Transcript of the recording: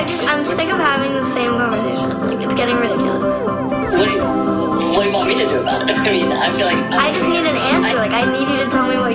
I'm sick of having the same conversation. Like, it's getting ridiculous. What do you want me to do about it? I mean, I feel like I just need an answer. Like, I need you to tell me what